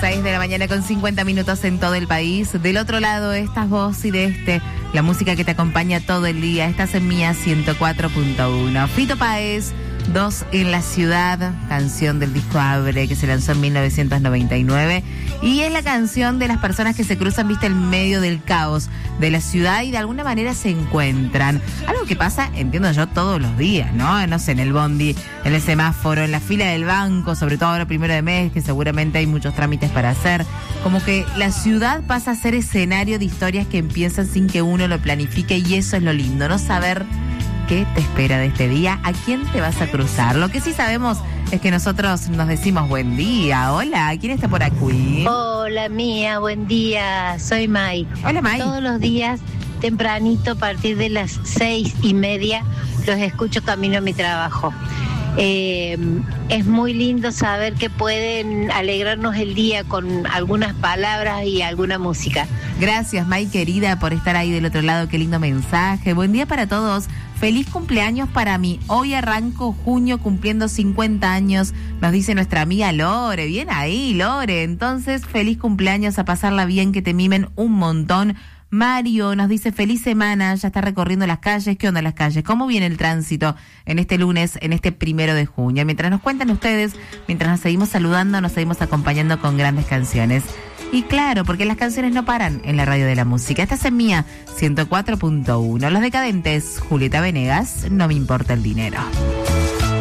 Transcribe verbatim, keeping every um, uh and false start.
seis de la mañana con cincuenta minutos en todo el país. Del otro lado, esta es vos y de este, la música que te acompaña todo el día. Estás en Mía ciento cuatro punto uno. Fito Páez, Dos en la Ciudad, canción del disco Abre, que se lanzó en mil novecientos noventa y nueve. Y es la canción de las personas que se cruzan, viste, en medio del caos de la ciudad y de alguna manera se encuentran. Algo que pasa, entiendo yo, todos los días, ¿no? No sé, en el bondi, en el semáforo, en la fila del banco, sobre todo ahora primero de mes, que seguramente hay muchos trámites para hacer. Como que la ciudad pasa a ser escenario de historias que empiezan sin que uno lo planifique, y eso es lo lindo, no saber qué te espera de este día, a quién te vas a cruzar. Lo que sí sabemos es que nosotros nos decimos buen día. Hola, ¿quién está por aquí? Hola, Mía, buen día. Soy May. Hola, May. Todos los días, tempranito, a partir de las seis y media, los escucho camino a mi trabajo. Eh, es muy lindo saber que pueden alegrarnos el día con algunas palabras y alguna música. Gracias, May, querida, por estar ahí del otro lado. Qué lindo mensaje. Buen día para todos. Feliz cumpleaños para mí. Hoy arranco junio cumpliendo cincuenta años, nos dice nuestra amiga Lore. Bien ahí, Lore. Entonces, feliz cumpleaños, a pasarla bien, que te mimen un montón. Mario nos dice feliz semana, ya está recorriendo las calles. ¿Qué onda las calles? ¿Cómo viene el tránsito en este lunes, en este primero de junio? Mientras nos cuentan ustedes, mientras nos seguimos saludando, nos seguimos acompañando con grandes canciones. Y claro, porque las canciones no paran en la radio de la música. Esta es en Mía ciento cuatro punto uno. Los Decadentes, Julieta Venegas, No me importa el dinero.